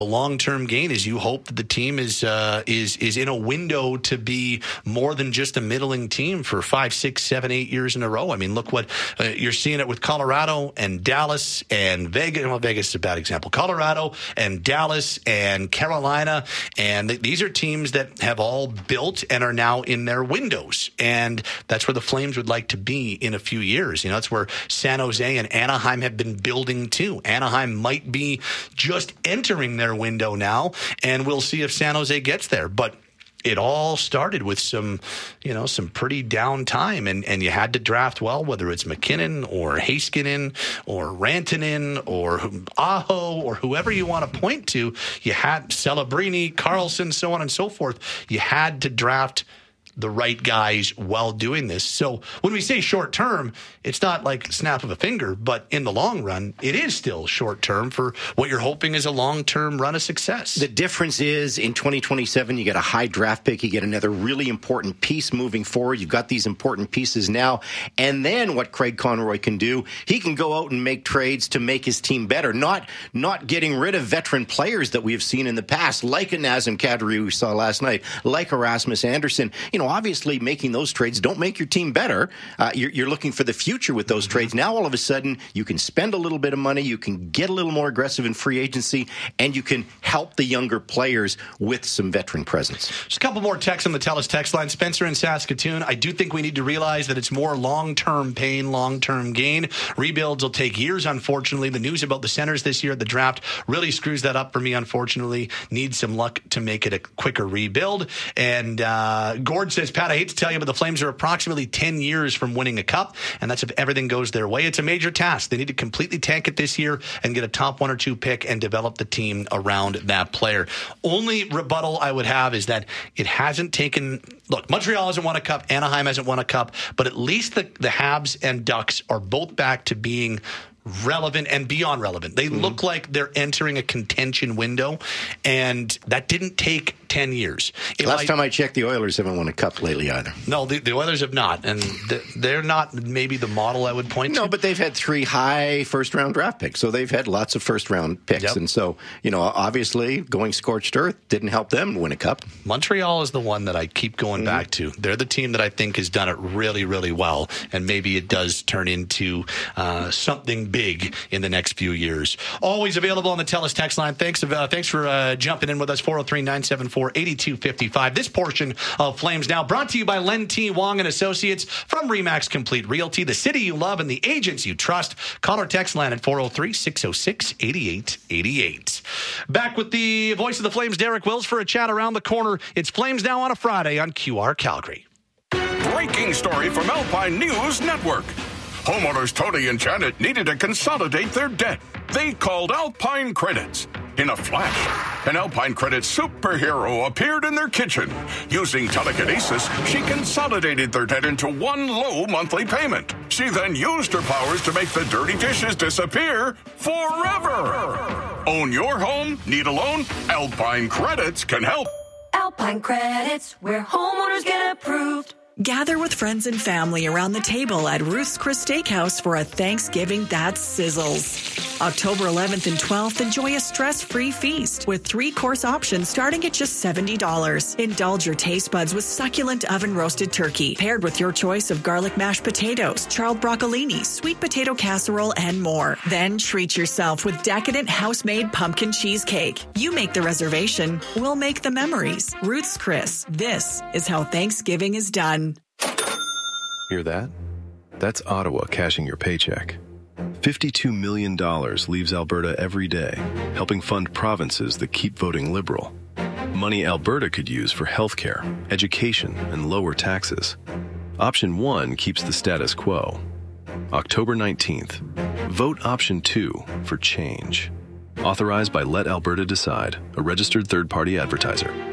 The long-term gain is you hope that the team is in a window to be more than just a middling team for 5, 6, 7, 8 years in a row. I mean, look what you're seeing it with Colorado and Dallas and Vegas. Well, Vegas is a bad example. Colorado and Dallas and Carolina, and these are teams that have all built and are now in their windows, and that's where the Flames would like to be in a few years. That's where San Jose and Anaheim have been building too. Anaheim might be just entering their window now, and we'll see if San Jose gets there. But it all started with some pretty down time, and you had to draft well, whether it's McKinnon or Heiskanen or Rantanen or Aho or whoever you want to point to. You had Celebrini, Carlson, so on and so forth. You had to draft the right guys while doing this. So when we say short term, it's not like snap of a finger, but in the long run, it is still short term for what you're hoping is a long-term run of success. The difference is in 2027, you get a high draft pick, you get another really important piece moving forward. You've got these important pieces now. And then what Craig Conroy can do, he can go out and make trades to make his team better, not getting rid of veteran players that we have seen in the past, like a Nazem Kadri we saw last night, like a Rasmus Andersson. Obviously, making those trades don't make your team better. You're looking for the future with those trades. Now, all of a sudden, you can spend a little bit of money, you can get a little more aggressive in free agency, and you can help the younger players with some veteran presence. Just a couple more texts on the TELUS text line. Spencer in Saskatoon, I do think we need to realize that it's more long-term pain, long-term gain. Rebuilds will take years, unfortunately. The news about the centers this year at the draft really screws that up for me, unfortunately. Need some luck to make it a quicker rebuild. And Gord says, Pat, I hate to tell you, but the Flames are approximately 10 years from winning a cup, and that's if everything goes their way. It's a major task. They need to completely tank it this year and get a top 1 or 2 pick and develop the team around that player. Only rebuttal I would have is that it hasn't taken... Look, Montreal hasn't won a cup. Anaheim hasn't won a cup. But at least the Habs and Ducks are both back to being relevant and beyond relevant. They look like they're entering a contention window, and that didn't take 10 years. Last time I checked, the Oilers haven't won a cup lately either. No, the Oilers have not, and they're not maybe the model I would point to. No, but they've had 3 high first-round draft picks, so they've had lots of first-round picks. Yep. And so, obviously, going scorched earth didn't help them win a cup. Montreal is the one that I keep going back to. They're the team that I think has done it really, really well, and maybe it does turn into something big in the next few years. Always available on the TELUS text line. Thanks for jumping in with us, 403-974-8255. This portion of Flames Now brought to you by Len T. Wong and Associates from RE/MAX Complete Realty, the city you love and the agents you trust. Call or text line at 403-606-8888. Back with the voice of the Flames, Derek Wills, for a chat around the corner. It's Flames Now on a Friday on QR Calgary. Breaking story from Alpine News Network. Homeowners Tony and Janet needed to consolidate their debt. They called Alpine Credits. In a flash, an Alpine Credits superhero appeared in their kitchen. Using telekinesis, she consolidated their debt into one low monthly payment. She then used her powers to make the dirty dishes disappear forever. Own your home? Need a loan? Alpine Credits can help. Alpine Credits, where homeowners get approved. Gather with friends and family around the table at Ruth's Chris Steakhouse for a Thanksgiving that sizzles. October 11th and 12th, enjoy a stress-free feast with 3-course options starting at just $70. Indulge your taste buds with succulent oven-roasted turkey, paired with your choice of garlic mashed potatoes, charred broccolini, sweet potato casserole, and more. Then treat yourself with decadent house-made pumpkin cheesecake. You make the reservation, we'll make the memories. Ruth's Chris, this is how Thanksgiving is done. Hear that? That's Ottawa cashing your paycheck. $52 million leaves Alberta every day, helping fund provinces that keep voting Liberal. Money Alberta could use for healthcare, education, and lower taxes. Option 1 keeps the status quo. October 19th. Vote Option 2 for change. Authorized by Let Alberta Decide, a registered third-party advertiser.